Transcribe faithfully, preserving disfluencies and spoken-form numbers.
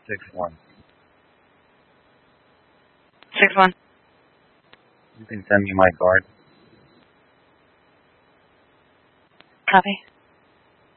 Six one. Six one. You can send me my card. Copy.